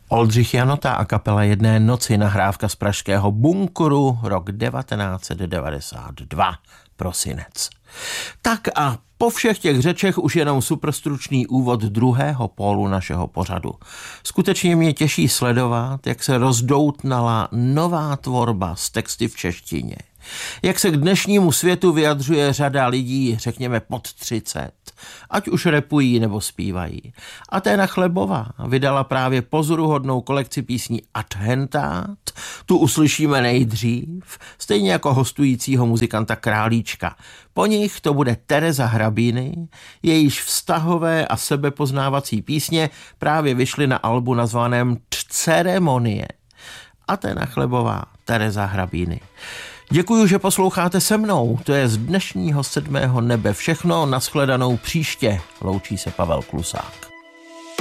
Oldřich Janota a kapela Jedné noci, nahrávka z pražského bunkru, rok 1992, prosinec. Tak a po všech těch řečech už jenom superstručný úvod druhého pólu našeho pořadu. Skutečně mě těší sledovat, jak se rozdoutnala nová tvorba s texty v češtině. Jak se k dnešnímu světu vyjadřuje řada lidí, řekněme pod 30, ať už rapují nebo zpívají. A Téna Chlebová vydala právě pozoruhodnou kolekci písní Adhentát, tu uslyšíme nejdřív, stejně jako hostujícího muzikanta Králíčka. Po nich to bude Tereza Hrabiny, jejíž vztahové a sebepoznávací písně právě vyšly na albu nazvaném Ceremonie. A Téna Chlebová, Tereza Hrabiny. Děkuju, že posloucháte se mnou. To je z dnešního 7. nebe všechno. Nashledanou příště. Loučí se Pavel Klusák.